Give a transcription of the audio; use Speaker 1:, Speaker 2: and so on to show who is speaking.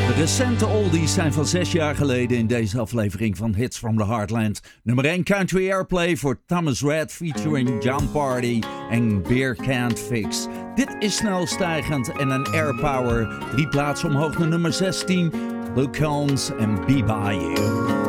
Speaker 1: De recente oldies zijn van 6 jaar geleden in deze aflevering van Hits from the Heartland. Nummer 1 Country Airplay voor Thomas Rhett featuring John Party en Beer Can't Fix. Dit is snel stijgend en een airpower. 3 plaatsen omhoog naar nummer 16. Luke Combs en Be By You.